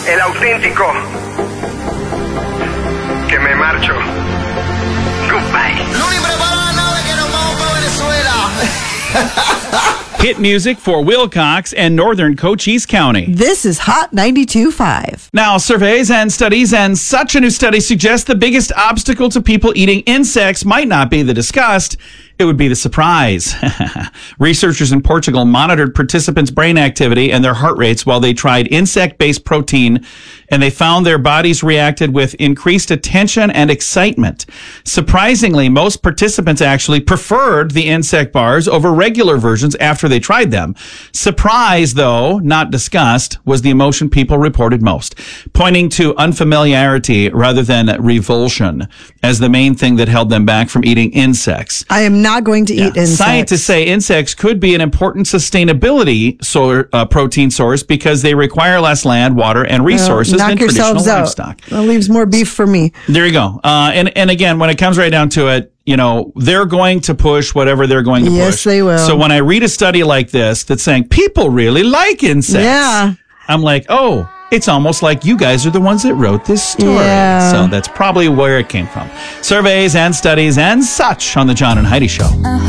el auténtico. Que me marcho. Goodbye. No ni prepara nada que nos vamos para Venezuela. Hit music for Wilcox and northern Cochise County. This is Hot 92.5. Now, surveys and studies, and such a new study suggests the biggest obstacle to people eating insects might not be the disgust. It would be the surprise. Researchers in Portugal monitored participants' brain activity and their heart rates while they tried insect-based protein, and they found their bodies reacted with increased attention and excitement. Surprisingly, most participants actually preferred the insect bars over regular versions after they tried them. Surprise, though, not disgust, was the emotion people reported most, pointing to unfamiliarity rather than revulsion as the main thing that held them back from eating insects. I am not going to eat insects. Scientists say insects could be an important sustainability protein source because they require less land, water, and resources than traditional livestock. That leaves more beef for me. There you go. And again, when it comes right down to it, you know, they're going to push whatever they're going to push. Yes, they will. So when I read a study like this that's saying people really like insects, Yeah. I'm like, oh, it's almost like you guys are the ones that wrote this story. Yeah. So that's probably where it came from. Surveys and studies and such on the John and Heidi Show.